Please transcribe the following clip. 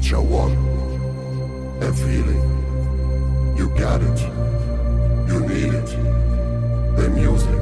Nature one, a feeling. You got it, you need it. The music,